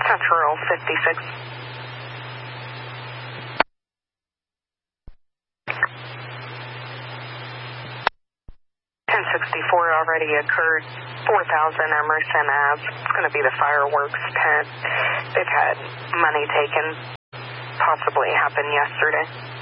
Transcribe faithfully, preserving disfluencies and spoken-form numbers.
Central fifty-six. ten sixty-four already occurred. four thousand Emerson Ave. It's going to be the fireworks tent. They've had money taken. Possibly happened yesterday.